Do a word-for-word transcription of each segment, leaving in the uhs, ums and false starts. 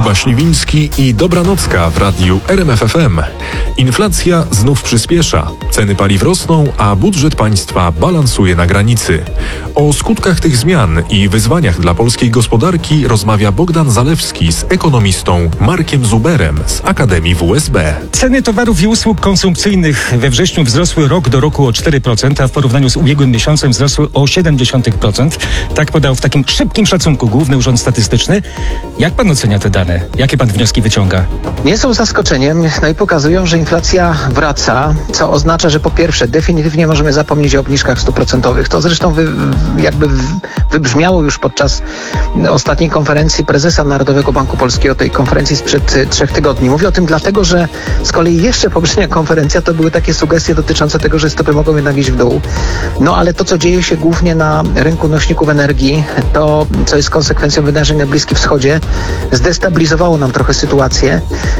Kuba Śliwiński i Dobranocka w radiu R M F F M. Inflacja znów przyspiesza. Ceny paliw rosną, a budżet państwa balansuje na granicy. O skutkach tych zmian i wyzwaniach dla polskiej gospodarki rozmawia Bogdan Zalewski z ekonomistą Markiem Zuberem z Akademii W S B. Ceny towarów i usług konsumpcyjnych we wrześniu wzrosły rok do roku o cztery procent, a w porównaniu z ubiegłym miesiącem wzrosły o siedem przecinek siedem procent. Tak podał w takim szybkim szacunku Główny Urząd Statystyczny. Jak pan ocenia te dane? Jakie pan wnioski wyciąga? Nie są zaskoczeniem, no i pokazują, że inflacja wraca, co oznacza, że po pierwsze definitywnie możemy zapomnieć o obniżkach stóp procentowych. To zresztą wy, jakby wybrzmiało już podczas ostatniej konferencji prezesa Narodowego Banku Polskiego, tej konferencji sprzed trzech tygodni. Mówię o tym dlatego, że z kolei jeszcze poprzednia konferencja to były takie sugestie dotyczące tego, że stopy mogą jednak iść w dół. No ale to, co dzieje się głównie na rynku nośników energii, to, co jest konsekwencją wydarzeń na Bliskim Wschodzie, zdestabilizowało nam trochę sytuację.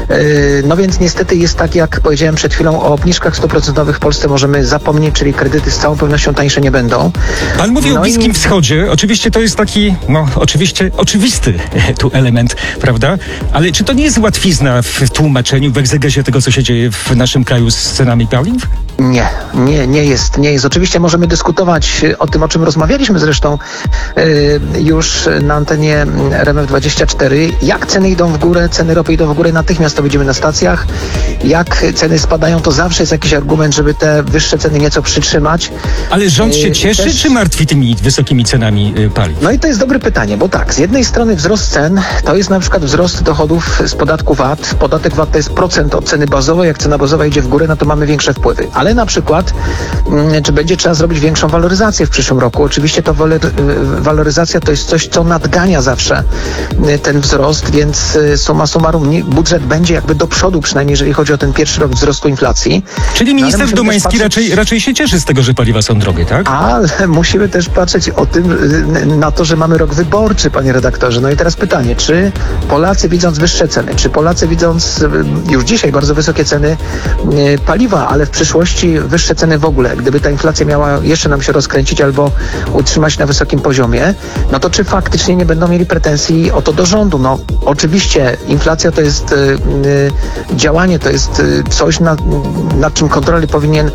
No więc niestety jest tak, jak powiedziałem przed chwilą, o obniżkach stóp procentowych w Polsce możemy zapomnieć, czyli kredyty z całą pewnością tańsze nie będą. Pan mówi no o Bliskim i... Wschodzie. Oczywiście to jest taki, no oczywiście oczywisty tu element, prawda? Ale czy to nie jest łatwizna w tłumaczeniu, w egzegezie tego, co się dzieje w naszym kraju z cenami paliw? Nie, nie, nie jest, nie jest. Oczywiście możemy dyskutować o tym, o czym rozmawialiśmy zresztą yy, już na antenie R M F dwadzieścia cztery. Jak ceny idą w górę, ceny ropy idą w górę, natychmiast to widzimy na stacjach. Jak ceny spadają, to zawsze jest jakiś argument, żeby te wyższe ceny nieco przytrzymać. Ale rząd się yy, cieszy, też... czy martwi tymi wysokimi cenami yy, paliw? No i to jest dobre pytanie, bo tak, z jednej strony wzrost cen to jest na przykład wzrost dochodów z podatku V A T. Podatek V A T to jest procent od ceny bazowej. Jak cena bazowa idzie w górę, no to mamy większe wpływy. Ale na przykład, czy będzie trzeba zrobić większą waloryzację w przyszłym roku? Oczywiście to waloryzacja to jest coś, co nadgania zawsze ten wzrost, więc summa summarum budżet będzie jakby do przodu, przynajmniej jeżeli chodzi o ten pierwszy rok wzrostu inflacji. Czyli minister no, Domański patrzeć... raczej, raczej się cieszy z tego, że paliwa są drogie, tak? Ale musimy też patrzeć o tym, na to, że mamy rok wyborczy, panie redaktorze. No i teraz pytanie, czy Polacy widząc wyższe ceny, czy Polacy widząc już dzisiaj bardzo wysokie ceny paliwa, ale w przyszłości wyższe ceny w ogóle, gdyby ta inflacja miała jeszcze nam się rozkręcić albo utrzymać na wysokim poziomie, no to czy faktycznie nie będą mieli pretensji o to do rządu? No oczywiście inflacja to jest y, y, działanie, to jest y, coś, nad, nad czym kontroli powinien y,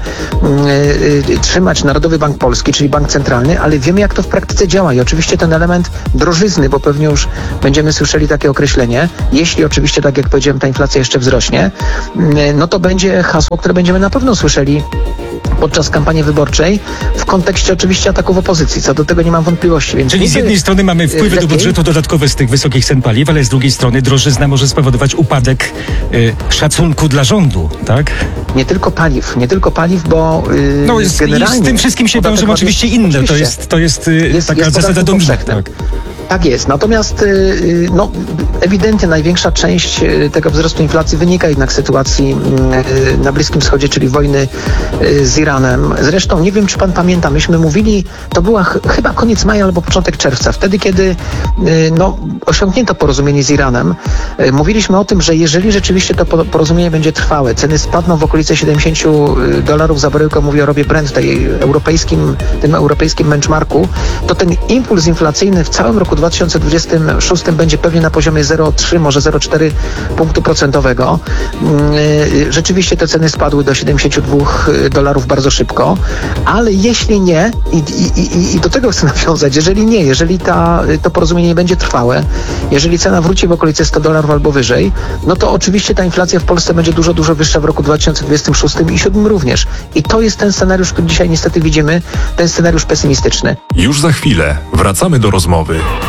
y, trzymać Narodowy Bank Polski, czyli Bank Centralny, ale wiemy, jak to w praktyce działa i oczywiście ten element drożyzny, bo pewnie już będziemy słyszeli takie określenie, jeśli oczywiście, tak jak powiedziałem, ta inflacja jeszcze wzrośnie, y, no to będzie hasło, które będziemy na pewno słyszeli podczas kampanii wyborczej, w kontekście oczywiście ataków opozycji. Co do tego nie mam wątpliwości. Więc Czyli z jednej strony mamy wpływy lepiej. do budżetu dodatkowe z tych wysokich cen paliw, ale z drugiej strony drożyzna może spowodować upadek y, szacunku dla rządu, tak? Nie tylko paliw, nie tylko paliw, bo yy, no jest, generalnie... z tym wszystkim się wiążą oczywiście inne. Oczywiście. To jest, to jest, y, jest taka jest zasada domina. Tak. Tak jest. Natomiast yy, no, ewidentnie największa część yy, tego wzrostu inflacji wynika jednak z sytuacji yy, na Bliskim Wschodzie, czyli wojny yy, z Iranem. Zresztą nie wiem, czy pan pamięta, myśmy mówili, to była ch- chyba koniec maja albo początek czerwca, wtedy kiedy yy, no, osiągnięto porozumienie z Iranem. Yy, mówiliśmy o tym, że jeżeli rzeczywiście to porozumienie będzie trwałe, ceny spadną w okolice siedemdziesiąt dolarów za baryłkę, mówię o ropie Brent, tej europejskim, tym europejskim benchmarku, to ten impuls inflacyjny w całym roku dwa tysiące dwudziestym szóstym będzie pewnie na poziomie zero przecinek trzy, może zero przecinek cztery punktu procentowego. Rzeczywiście te ceny spadły do siedemdziesiąt dwa dolarów bardzo szybko, ale jeśli nie, i, i, i, i do tego chcę nawiązać, jeżeli nie, jeżeli ta, to porozumienie nie będzie trwałe, jeżeli cena wróci w okolice sto dolarów albo wyżej, no to oczywiście ta inflacja w Polsce będzie dużo, dużo wyższa w roku dwa tysiące dwudziestym szóstym i dwa tysiące dwudziestym siódmym również. I to jest ten scenariusz, który dzisiaj niestety widzimy, ten scenariusz pesymistyczny. Już za chwilę wracamy do rozmowy.